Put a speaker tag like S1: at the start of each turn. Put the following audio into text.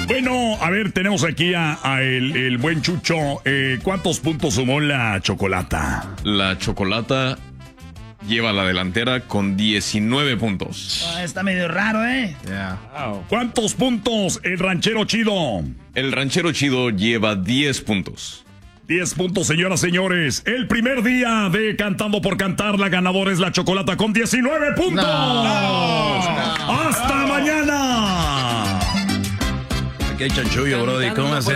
S1: Bueno, a ver, tenemos aquí a el buen Chucho. ¿Cuántos puntos sumó la Chocolata?
S2: La Chocolata lleva la delantera con 19 puntos.
S3: Está medio raro, ¿eh?
S2: Yeah.
S1: Wow. ¿Cuántos puntos el Ranchero Chido?
S2: El Ranchero Chido lleva 10 puntos.
S1: 10 puntos, señoras, señores. El primer día de Cantando por Cantar, la ganadora es la Chocolata con 19 puntos. ¡Hasta mañana!
S4: Aquí hay chanchullo, brody. ¿Cómo hacer?